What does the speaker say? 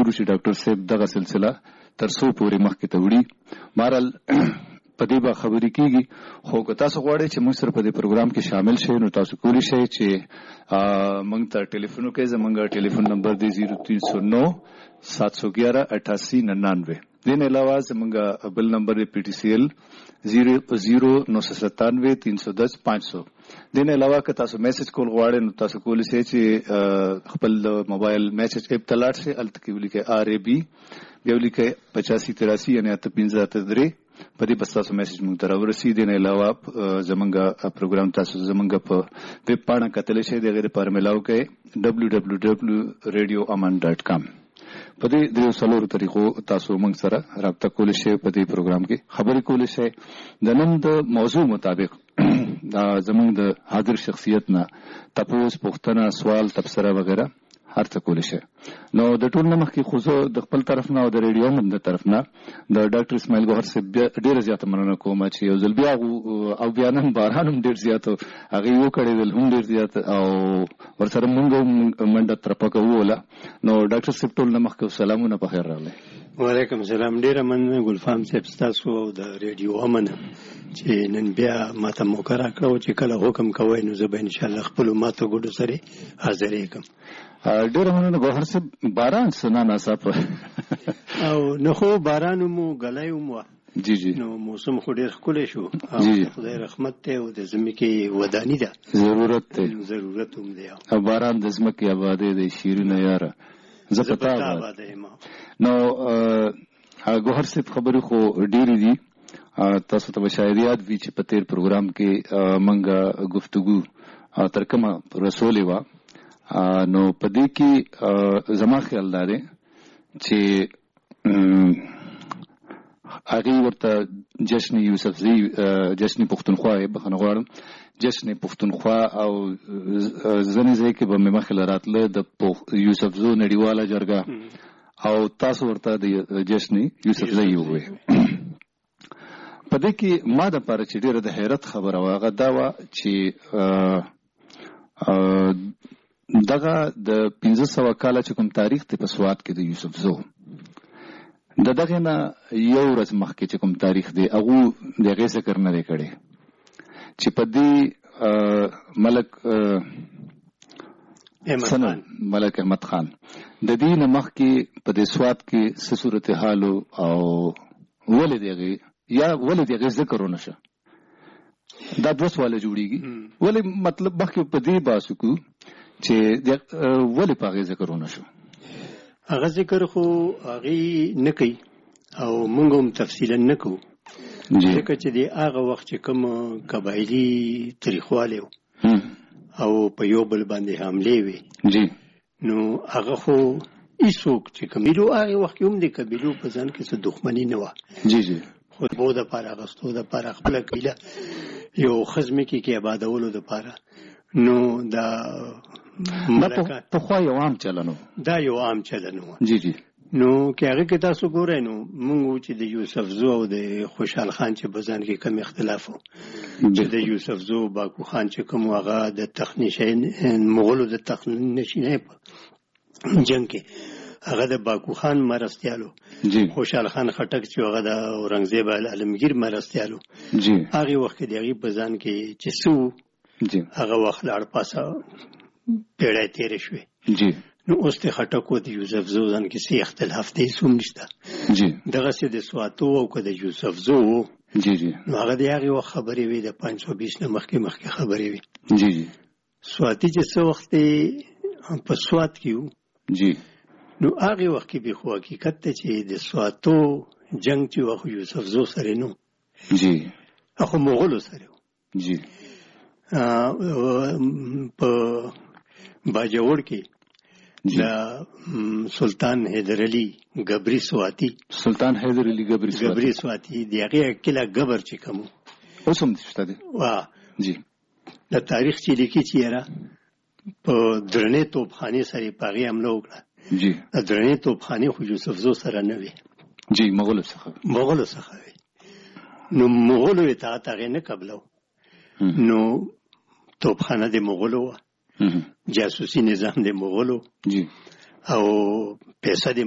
غواړو چې ډاکټر صاحب دغه سلسله تر څو پورې مخکې ته وړي. مارال په دې به خبرې کیږي، خو که تاسو غواړئ چې موږ سره په دې پروګرام کې شامل شئ نو تاسو کولی شئ چې موږ ته ټلیفون وکړئ. زموږ ټلیفون نمبر دی 0309 711 8899. دې نه علاوه زموږ بل نمبر دی PTCL 00997 310 500. دې نه علاوه که تاسو میسج کول غواړئ نو تاسو کولی شئ چې خپل موبایل میسج اپ ته لاړ شئ، هلته کې ولیکئ RAB، بیا ولیکئ 8583 یعنې 8583. په دې بس تاسو میسج مونږ ته راورسي. دې نه علاوه زمونږ پروګرام تاسو زمونږ په ویب پاڼه کتلی شئ، د هغې دپاره میلاو کئ www.radioaman.com. په دې دریو څلورو طریقو تاسو موږ سره رابطه کولی شئ، په دې پروګرام کې خبرې کولی شئ. د نن د موضوع مطابق زموږ د حاضر شخصیت نه تپوس، پوښتنه، سوال، تبصره وغیره هر څه کولی شئ. نو د ټول نه مخکې خو زه د خپل طرف نه او د ریډیو من د طرف نه د ډاکټر اسماعیل ګوهر صاحب ډېره زیاته مننه کوم چې یو ځل بیا او بیا نن باران هم ډېر زیات هغې وکړېدل هم ډېر زیات او ورسره مونږ هم منډه ترپکه ووله. نو ډاکټر صاحب ټول نه مخکې سلامونه په خیر راغلی. وعلیکم السلام. ډېره مننه ګلفام صاحب ستاسو او د ریډیو امن چې نن بیا ماته موقع راکړه چې کله حکم کوئ نو زه به انشاءالله خپلو ماتو ګوډو سره حاضرېږم. ډېره مننه ګوهر صاحب. باران څه ناڅاپه او نه خو باران مو ګلی هم وه، جی جی، نو موسم خو ډېر ښکلی شو او خدای رحمت دی او د ځمکې وداني ده، ضرورت دی، ضرورت هم دی. او باران د ځمکې آبادۍ دی. شیرینه یاره زه په تا آباده یم. نو ګوهر صاحب خبرې خو ډېرې دي، تاسو ته به شاید یاد وي چې په تېر پروګرام کې موږ گفتگو تر کومه رسولې وه. نو په دې کې زما خیال دا دی چې هغې ورته جشن یوسفزي، جشن پښتونخوا، بخښنه غواړم، جشن پښتونخوا او ځینې ځای کې به مې مخې له راتله د یوسفزو نړیواله جرګه او تاسو ورته د جشن یوسفزي ووایئ. په دې کې ما دپاره چې ډېره د حیرت خبره وه هغه دا وه چې دغه د 1500 کاله چې کوم تاریخ دی په سوات کې د یوسفزو، د دغې نه یو ورځ مخکې چې کوم تاریخ دی هغو د هغې ذکر نه دی کړی چې په دې ملک احمد خان د دې نه مخکې په دې سوات کې څه صورتحال او ولې د هغې ذکر ونه شه. دا دوه سواله جوړېږي. ولې مطلب مخکې په دې باسو کو چې ولې په هغې ذکر ونه شو؟ هغه ذکر خو هغې نه کوي او موږ هم تفصیلا نه کوو، ځکه چې د هغه وخت چې کوم قبایلي تریخوالی او په یو بل باندې حملې وې، نو هغه خو هېڅوک چې قبیلو هغې وخت کې هم د قبیلو په ځان کې څه دښمني نه وه، خو د بو دپاره اخیستو دپاره خپله قبیله یو ښه ځمکې کې آبادولو دپاره. نو دا پخوا یو عام چلن و، دا یو عام چلن و. جی جی. نو که هغې کې تاسو ګورئ نو موږ وو چې د یوسفزو او د خوشحال خان چې په ځان کې کم اختلاف و، چې د یوسفزو باکو خان چې کوم هغه د مغولو د تخنشینۍ په جنګ کې هغه د باکو خان مرستیالو، خوشحال خان خټک چې هغه د اورنګزیب عالمګیر مرستیالو، هغې وخت کې د هغې په ځان کې چې څه وو هغه وخت لاړ پاسه پیړۍ تېرې شوې. نو اوس د خټکو د یوسفزو ځان کې څه اختلاف دی هېڅ هم نشته. دغسې د سواتو او که د یوسفزو وو نو هغه د هغې وخت خبرې وې، د 520 نه مخکې خبرې وې. سواتي چې څه وخت په سوات کې وو نو هغې وخت کې بې خو حقیقت دی چې د سواتو جنګ چې وه خو یوسفزو سره نه و، خو مغولو سره و. په باجوړ کې د سلطان حیدر علي ګبري سواتی، د هغې کله ګبر چې کوم اوس هم شته دی د تاریخ چې لیکي چې یاره په درنې توپخانې سره یې په هغې حمله وکړه. د درنې توپخانې خو یوسفزو سره نه وې، مغولو څخه وې. نو مغولو اطاعت هغې نه قبلو، نو توپخانه د مغولو وه، جاسوسي نظام د مغولو او پیسه د